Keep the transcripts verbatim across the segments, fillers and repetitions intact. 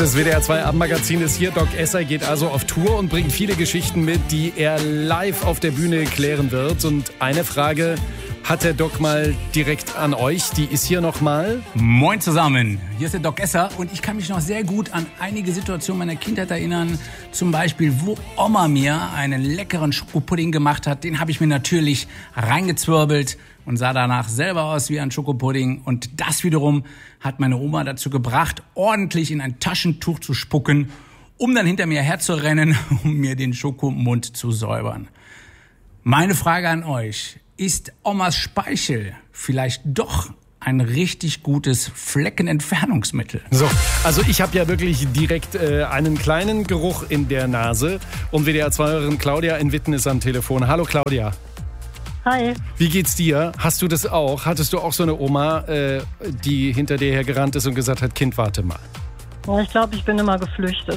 Das W D R zwei Abendmagazin ist hier. Doc Esser geht also auf Tour und bringt viele Geschichten mit, die er live auf der Bühne klären wird. Und eine Frage hat der Doc mal direkt an euch. Die ist hier nochmal. Moin zusammen, hier ist der Doc Esser und ich kann mich noch sehr gut an einige Situationen meiner Kindheit erinnern. Zum Beispiel, wo Oma mir einen leckeren Schokopudding gemacht hat. Den habe ich mir natürlich reingezwirbelt und sah danach selber aus wie ein Schokopudding. Und das wiederum hat meine Oma dazu gebracht, ordentlich in ein Taschentuch zu spucken, um dann hinter mir herzurennen, um mir den Schokomund zu säubern. Meine Frage an euch: Ist Omas Speichel vielleicht doch ein richtig gutes Fleckenentfernungsmittel? So, also ich habe ja wirklich direkt äh, einen kleinen Geruch in der Nase. Und W D R zwei-Hörerin Claudia in Witten ist am Telefon. Hallo Claudia. Hi. Wie geht's dir? Hast du das auch? Hattest du auch so eine Oma, äh, die hinter dir hergerannt ist und gesagt hat, Kind, warte mal? Ja, ich glaube, ich bin immer geflüchtet.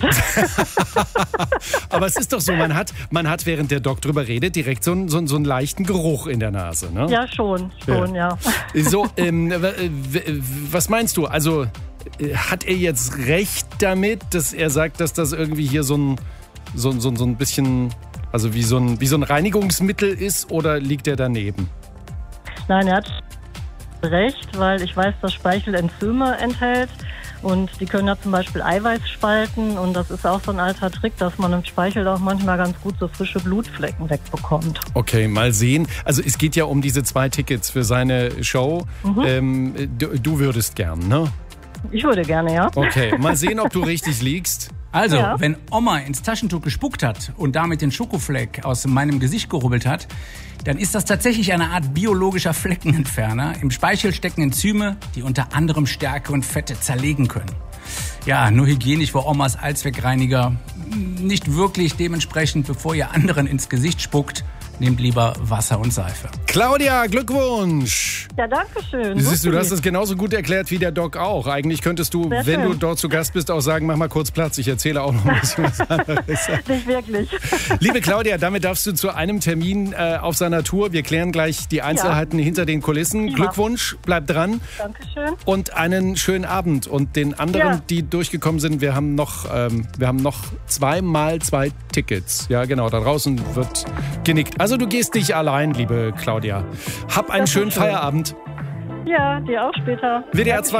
Aber es ist doch so, man hat, man hat, während der Doc drüber redet, direkt so einen, so, einen, so einen leichten Geruch in der Nase, ne? Ja, schon, schon, ja. ja. So, ähm, was meinst du? Also, hat er jetzt recht damit, dass er sagt, dass das irgendwie hier so ein, so, so, so ein bisschen, also wie so ein, wie so ein Reinigungsmittel ist, oder liegt er daneben? Nein, er hat recht, weil ich weiß, dass Speichel Enzyme enthält. Und die können ja zum Beispiel Eiweiß spalten, und das ist auch so ein alter Trick, dass man im Speichel auch manchmal ganz gut so frische Blutflecken wegbekommt. Okay, mal sehen. Also es geht ja um diese zwei Tickets für seine Show. Mhm. Ähm, du, du würdest gern, ne? Ich würde gerne, ja. Okay, mal sehen, ob du richtig liegst. Also, ja. Wenn Oma ins Taschentuch gespuckt hat und damit den Schokofleck aus meinem Gesicht gerubbelt hat, dann ist das tatsächlich eine Art biologischer Fleckenentferner. Im Speichel stecken Enzyme, die unter anderem Stärke und Fette zerlegen können. Ja, nur hygienisch war Omas Allzweckreiniger nicht wirklich. Dementsprechend, bevor ihr anderen ins Gesicht spuckt, nehmt lieber Wasser und Seife. Claudia, Glückwunsch! Ja, danke schön. Siehst du, du hast es genauso gut erklärt wie der Doc auch. Eigentlich könntest du, Sehr wenn schön. du dort zu Gast bist, auch sagen, mach mal kurz Platz, ich erzähle auch noch ein bisschen was anderes. Nicht wirklich. Liebe Claudia, damit darfst du zu einem Termin äh, auf seiner Tour. Wir klären gleich die Einzelheiten ja. hinter den Kulissen. Ja. Glückwunsch, bleib dran. Dankeschön. Und einen schönen Abend. Und den anderen, Ja. die durchgekommen sind, wir haben noch, ähm, wir haben noch zweimal zwei Tickets. Ja, genau, da draußen wird genickt. Also du gehst nicht allein, liebe Claudia. Hab einen Das ist schönen schön. Feierabend. Ja, dir auch später. W D R zwei